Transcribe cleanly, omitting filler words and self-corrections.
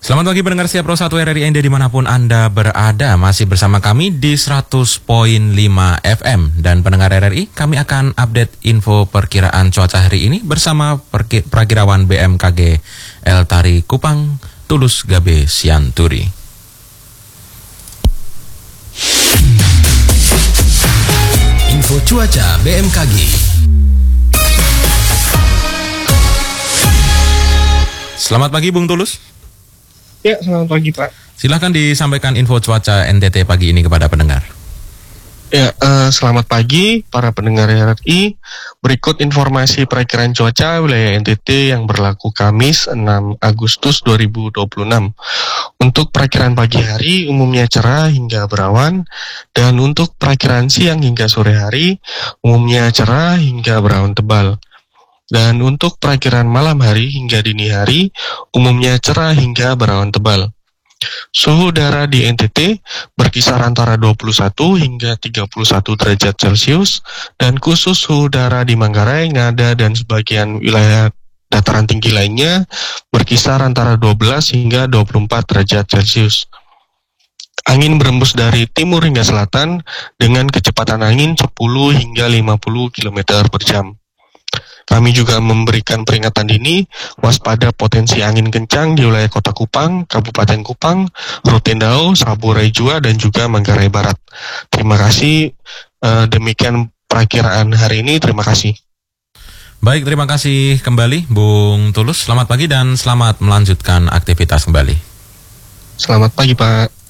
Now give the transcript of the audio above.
Selamat pagi pendengar Siap Pro 1 RRI Anda dimanapun Anda berada. Masih bersama kami di 100.5 FM. Dan pendengar RRI, kami akan update info perkiraan cuaca hari ini bersama Prakirawan BMKG Eltari Kupang, Tulus Gabe Sianturi. Info cuaca BMKG. Selamat pagi Bung Tulus. Ya, selamat pagi Pak. Silahkan disampaikan info cuaca NTT pagi ini kepada pendengar. Ya, selamat pagi para pendengar RRI. Berikut informasi perakiraan cuaca wilayah NTT yang berlaku Kamis 6 Agustus 2026. Untuk perakiraan pagi hari umumnya cerah hingga berawan, dan untuk perakiraan siang hingga sore hari umumnya cerah hingga berawan tebal. Dan untuk perakiraan malam hari hingga dini hari, umumnya cerah hingga berawan tebal. Suhu udara di NTT berkisar antara 21 hingga 31 derajat Celcius, dan khusus suhu udara di Manggarai, Ngada, dan sebagian wilayah dataran tinggi lainnya berkisar antara 12 hingga 24 derajat Celcius. Angin berembus dari timur hingga selatan dengan kecepatan angin 10 hingga 50 km per jam. Kami juga memberikan peringatan dini waspada potensi angin kencang di wilayah Kota Kupang, Kabupaten Kupang, Rutendao, Saburai Jua, dan juga Manggarai Barat. Terima kasih. Demikian perakiraan hari ini. Terima kasih. Baik, terima kasih kembali Bung Tulus. Selamat pagi dan selamat melanjutkan aktivitas kembali. Selamat pagi Pak.